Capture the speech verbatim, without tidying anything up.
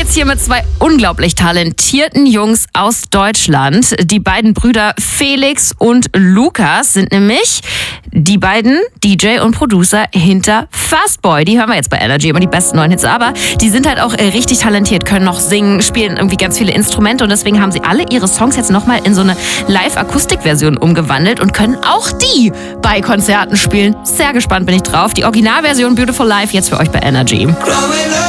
jetzt hier mit zwei unglaublich talentierten Jungs aus Deutschland. Die beiden Brüder Felix und Lukas sind nämlich die beiden D J und Producer hinter Fastboy. Die hören wir jetzt bei Energy, immer die besten neuen Hits. Aber die sind halt auch äh, richtig talentiert, können noch singen, spielen irgendwie ganz viele Instrumente. Und deswegen haben sie alle ihre Songs jetzt nochmal in so eine Live-Akustik-Version umgewandelt und können auch die bei Konzerten spielen. Sehr gespannt bin ich drauf. Die Originalversion Beautiful Life jetzt für euch bei Energy.